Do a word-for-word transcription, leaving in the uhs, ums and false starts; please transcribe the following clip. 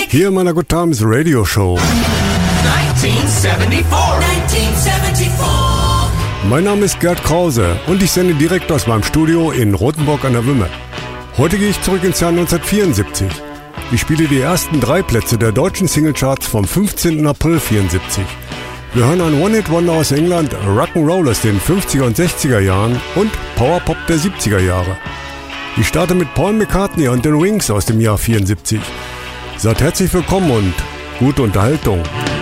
Hier in meiner Good Times Radio Show. neunzehnhundertvierundsiebzig. Mein Name ist Gerd Krause und ich sende direkt aus meinem Studio in Rothenburg an der Wümme. Heute gehe ich zurück ins Jahr neunzehnhundertvierundsiebzig. Ich spiele die ersten drei Plätze der deutschen Singlecharts vom fünfzehnten April vierundsiebzig. Wir hören ein One-Hit-Wonder aus England, Rock'n'Roll aus den fünfziger und sechziger Jahren und Powerpop der siebziger Jahre. Ich starte mit Paul McCartney und den Wings aus dem Jahr vierundsiebzig. Seid herzlich willkommen und gute Unterhaltung.